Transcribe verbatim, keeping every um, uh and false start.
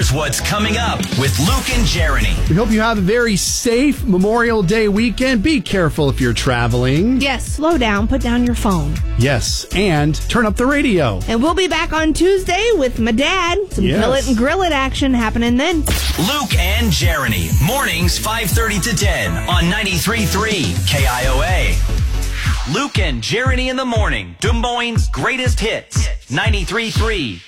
Here's what's coming up with Luke and Jeremy. We hope you have a very safe Memorial Day weekend. Be careful if you're traveling. Yes, slow down, put down your phone. Yes, and turn up the radio. And we'll be back on Tuesday with my dad. Some Yes. Grill It and Grill It action happening then. Luke and Jeremy. Mornings five thirty to ten on ninety-three point three K I O A. Luke and Jeremy in the morning. Des Moines' greatest hits. ninety-three point three